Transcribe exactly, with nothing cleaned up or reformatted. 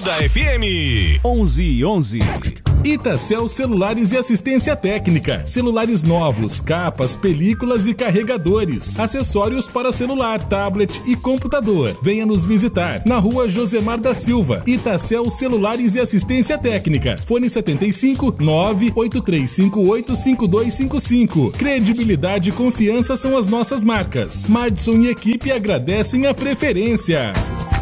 Ajuda F M. onze e onze. Itacel Celulares e Assistência Técnica. Celulares novos, capas, películas e carregadores. Acessórios para celular, tablet e computador. Venha nos visitar na rua Josemar da Silva. Itacel Celulares e Assistência Técnica. Fone setenta e cinco, nove oito três cinco oito, cinco dois cinco cinco. Credibilidade e confiança são as nossas marcas. Madison e equipe agradecem a preferência.